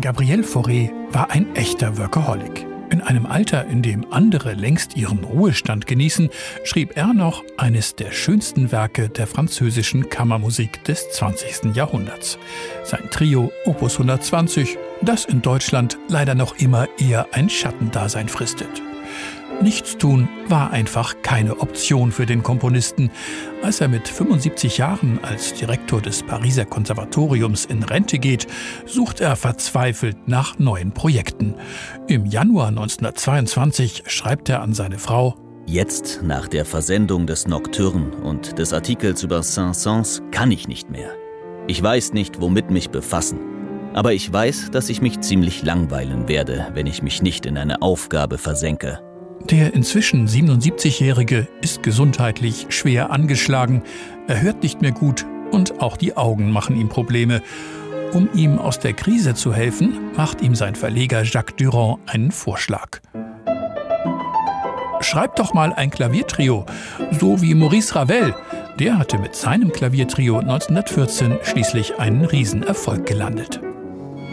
Gabriel Fauré war ein echter Workaholic. In einem Alter, in dem andere längst ihren Ruhestand genießen, schrieb er noch eines der schönsten Werke der französischen Kammermusik des 20. Jahrhunderts. Sein Trio Opus 120, das in Deutschland leider noch immer eher ein Schattendasein fristet. Nichtstun war einfach keine Option für den Komponisten. Als er mit 75 Jahren als Direktor des Pariser Konservatoriums in Rente geht, sucht er verzweifelt nach neuen Projekten. Im Januar 1922 schreibt er an seine Frau: Jetzt, nach der Versendung des Nocturne und des Artikels über Saint-Saëns, kann ich nicht mehr. Ich weiß nicht, womit mich befassen. Aber ich weiß, dass ich mich ziemlich langweilen werde, wenn ich mich nicht in eine Aufgabe versenke. Der inzwischen 77-Jährige ist gesundheitlich schwer angeschlagen, er hört nicht mehr gut und auch die Augen machen ihm Probleme. Um ihm aus der Krise zu helfen, macht ihm sein Verleger Jacques Durand einen Vorschlag. Schreib doch mal ein Klaviertrio, so wie Maurice Ravel. Der hatte mit seinem Klaviertrio 1914 schließlich einen Riesenerfolg gelandet.